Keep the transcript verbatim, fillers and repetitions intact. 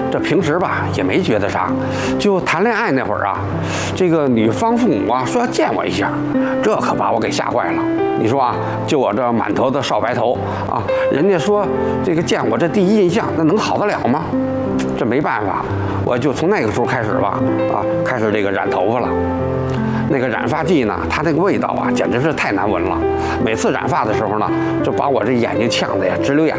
这平时吧也没觉得啥，就谈恋爱那会儿啊，这个女方父母啊说要见我一下，这可把我给吓坏了。你说啊，就我这满头的少白头啊，人家说这个见我这第一印象，那能好得了吗？这没办法，我就从那个时候开始吧，啊，开始这个染头发了。那个染发剂呢，它那个味道啊，简直是太难闻了。每次染发的时候呢，就把我这眼睛呛得呀直流眼